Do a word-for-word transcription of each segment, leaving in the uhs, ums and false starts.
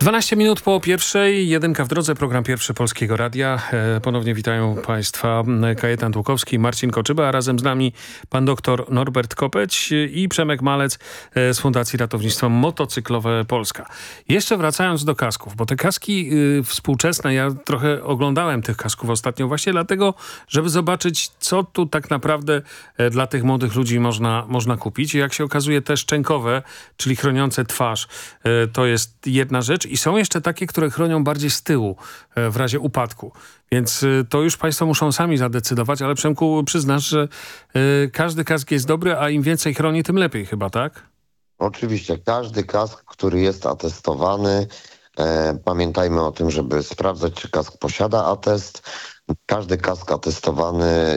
dwanaście minut po pierwszej, jedynka w drodze, program Pierwszy Polskiego Radia. E, ponownie witają Państwa Kajetan Dłukowski, Marcin Koczyba, a razem z nami pan doktor Norbert Kopeć i Przemek Malec e, z Fundacji Ratownictwa Motocyklowe Polska. Jeszcze wracając do kasków, bo te kaski y, współczesne, ja trochę oglądałem tych kasków ostatnio właśnie dlatego, żeby zobaczyć, co tu tak naprawdę e, dla tych młodych ludzi można, można kupić. I jak się okazuje, te szczękowe, czyli chroniące twarz, e, to jest jedna rzecz. I są jeszcze takie, które chronią bardziej z tyłu e, w razie upadku. Więc e, to już państwo muszą sami zadecydować, ale Przemku, przyznasz, że e, każdy kask jest dobry, a im więcej chroni, tym lepiej chyba, tak? Oczywiście, każdy kask, który jest atestowany, e, pamiętajmy o tym, żeby sprawdzać, czy kask posiada atest. Każdy kask atestowany, e,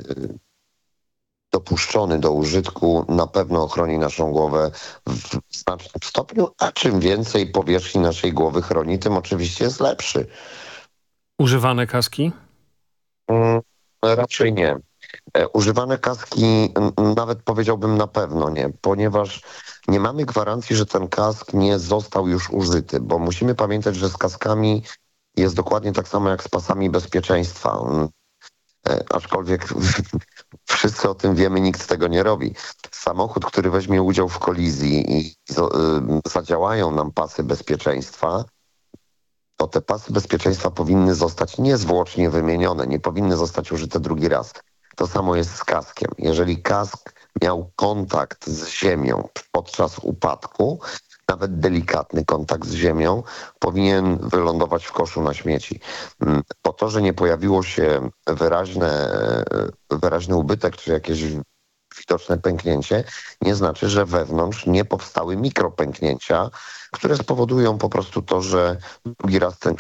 dopuszczony do użytku, na pewno ochroni naszą głowę w znacznym stopniu, a czym więcej powierzchni naszej głowy chroni, tym oczywiście jest lepszy. Używane kaski? Mm, raczej nie. E, Używane kaski n- nawet powiedziałbym na pewno nie, ponieważ nie mamy gwarancji, że ten kask nie został już użyty, bo musimy pamiętać, że z kaskami jest dokładnie tak samo jak z pasami bezpieczeństwa. Mm, e, Aczkolwiek wszyscy o tym wiemy, nikt tego nie robi. Samochód, który weźmie udział w kolizji i zo- y, zadziałają nam pasy bezpieczeństwa, to te pasy bezpieczeństwa powinny zostać niezwłocznie wymienione, nie powinny zostać użyte drugi raz. To samo jest z kaskiem. Jeżeli kask miał kontakt z ziemią podczas upadku, nawet delikatny kontakt z ziemią, powinien wylądować w koszu na śmieci. Mm, Po to, że nie pojawiło się wyraźne, wyraźny ubytek czy jakieś widoczne pęknięcie, nie znaczy, że wewnątrz nie powstały mikropęknięcia, które spowodują po prostu to, że drugi raz ten